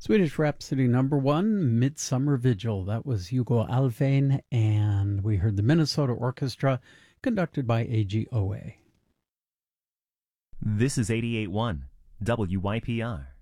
Swedish Rhapsody #1, Midsummer Vigil. That was Hugo Alfvén, and we heard the Minnesota Orchestra, conducted by AGOA. This is 88.1 WYPR.